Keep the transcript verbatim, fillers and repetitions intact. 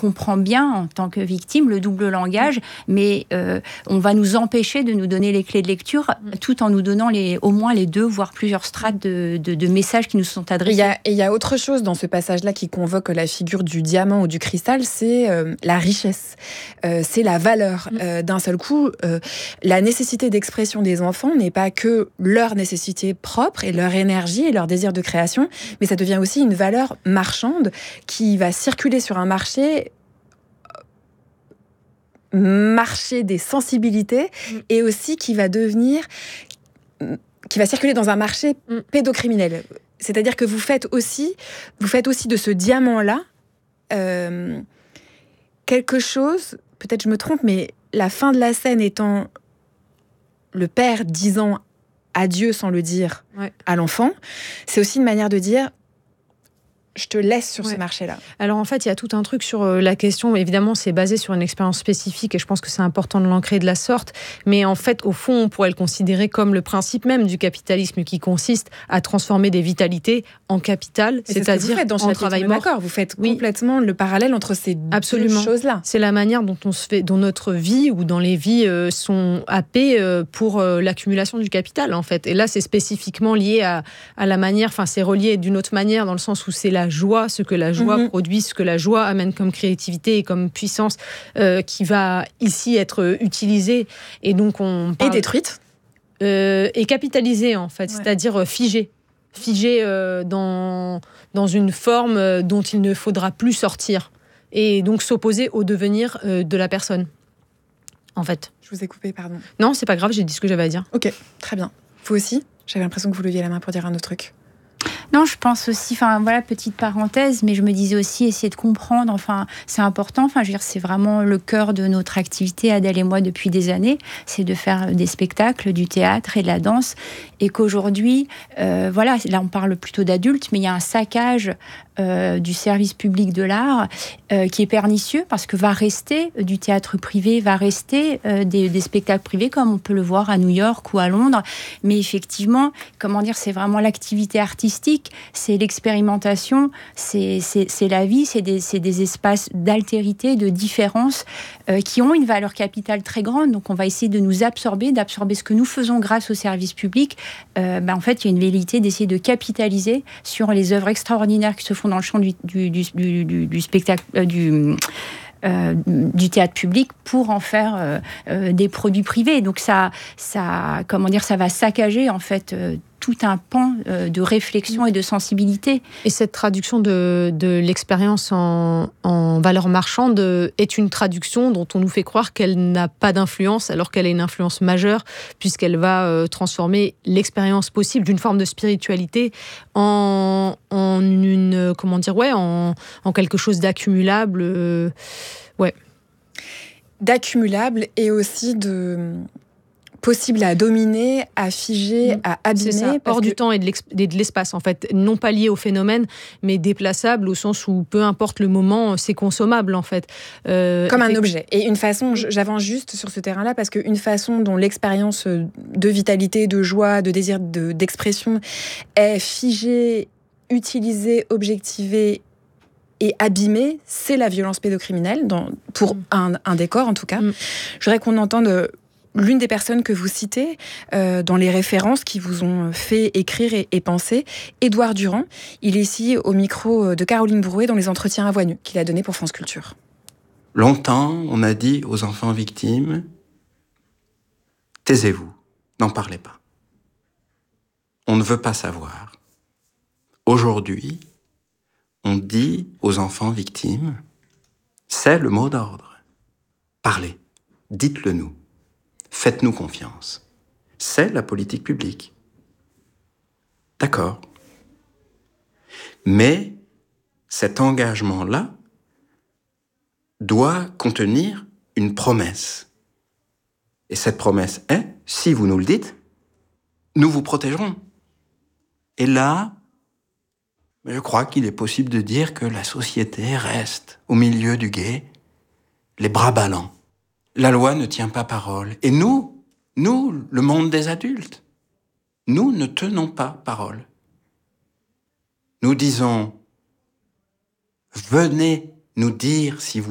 comprend bien en tant que victime le double langage, mais euh, on va nous empêcher de nous donner les clés de lecture tout en nous donnant les, au moins les deux, voire plusieurs strates de, de, de messages qui nous sont adressés. Et il y a autre chose dans ce passage-là qui convoque la figure du diamant ou du cristal, c'est euh, la richesse, euh, c'est la valeur. Mmh. Euh, d'un seul coup, euh, la nécessité d'expression des enfants n'est pas que leur nécessité propre et leur énergie et leur désir de création, mais ça devient aussi une valeur marchande qui va circuler sur un marché marché des sensibilités mmh. et aussi qui va devenir qui va circuler dans un marché mmh. pédocriminel. C'est-à-dire que vous faites aussi vous faites aussi de ce diamant-là euh, quelque chose, peut-être je me trompe, mais la fin de la scène étant le père disant adieu sans le dire ouais. à l'enfant, c'est aussi une manière de dire je te laisse sur ouais. ce marché-là. Alors en fait, il y a tout un truc sur la question, évidemment c'est basé sur une expérience spécifique et je pense que c'est important de l'ancrer de la sorte, mais en fait au fond on pourrait le considérer comme le principe même du capitalisme qui consiste à transformer des vitalités en capital, et c'est-à-dire c'est dans en travail mort. D'accord, vous faites oui. complètement le parallèle entre ces Absolument. deux choses-là. C'est la manière dont on se fait, dont notre vie ou dans les vies euh, sont happées euh, pour euh, l'accumulation du capital en fait. Et là c'est spécifiquement lié à, à la manière, enfin c'est relié d'une autre manière dans le sens où c'est la joie, ce que la joie mmh. produit, ce que la joie amène comme créativité et comme puissance euh, qui va ici être utilisée et donc on parle... et détruite euh, et capitalisée en fait, ouais. c'est-à-dire figée, figée euh, dans dans une forme dont il ne faudra plus sortir et donc s'opposer au devenir euh, de la personne. En fait. Je vous ai coupé, pardon. Non, c'est pas grave, j'ai dit ce que j'avais à dire. Ok, très bien. Vous aussi ? J'avais l'impression que vous leviez la main pour dire un autre truc. Non, je pense aussi, enfin voilà, petite parenthèse, mais je me disais aussi essayer de comprendre, enfin c'est important, enfin je veux dire c'est vraiment le cœur de notre activité, Adèle et moi, depuis des années, c'est de faire des spectacles, du théâtre et de la danse, et qu'aujourd'hui, euh, voilà, là on parle plutôt d'adultes, mais il y a un saccage euh, du service public de l'art euh, qui est pernicieux, parce que va rester du théâtre privé, va rester euh, des, des spectacles privés, comme on peut le voir à New York ou à Londres, mais effectivement, comment dire, c'est vraiment l'activité artistique, c'est l'expérimentation, c'est, c'est, c'est la vie, c'est des, c'est des espaces d'altérité, de différence euh, qui ont une valeur capitale très grande. Donc on va essayer de nous absorber, d'absorber ce que nous faisons grâce au service public. Euh, ben, en fait, il y a une velléité d'essayer de capitaliser sur les œuvres extraordinaires qui se font dans le champ du, du, du, du, du, du spectacle, euh, du... Euh, du théâtre public pour en faire euh, euh, des produits privés. Donc ça, ça, comment dire, ça va saccager en fait euh, tout un pan euh, de réflexion et de sensibilité. Et cette traduction de, de l'expérience en, en valeur marchande est une traduction dont on nous fait croire qu'elle n'a pas d'influence, alors qu'elle a une influence majeure, puisqu'elle va euh, transformer l'expérience possible d'une forme de spiritualité en, en une, comment dire, ouais, en, en quelque chose d'accumulable. Euh, ouais. D'accumulable et aussi de... possible à dominer, à figer, mmh. à abîmer. C'est ça, hors que... du temps et de, et de l'espace, en fait. Non pas lié au phénomène, mais déplaçable au sens où, peu importe le moment, c'est consommable, en fait. Euh, Comme un objet. Et une façon, j'avance juste sur ce terrain-là, parce qu'une façon dont l'expérience de vitalité, de joie, de désir, de, d'expression est figée, utilisée, objectivée et abîmée, c'est la violence pédocriminelle, dans, pour mmh. un, un décor, en tout cas. Mmh. Je voudrais qu'on entende... l'une des personnes que vous citez euh, dans les références qui vous ont fait écrire et, et penser, Édouard Durand. Il est ici au micro de Caroline Brouet dans les entretiens à voix nue qu'il a donné pour France Culture. Longtemps, on a dit aux enfants victimes « Taisez-vous, n'en parlez pas. On ne veut pas savoir. » Aujourd'hui, on dit aux enfants victimes « C'est le mot d'ordre. Parlez, dites-le nous. Faites-nous confiance. C'est la politique publique. » D'accord. Mais cet engagement-là doit contenir une promesse. Et cette promesse est, si vous nous le dites, nous vous protégerons. Et là, je crois qu'il est possible de dire que la société reste au milieu du gué, les bras ballants. La loi ne tient pas parole. Et nous, nous, le monde des adultes, nous ne tenons pas parole. Nous disons, venez nous dire si vous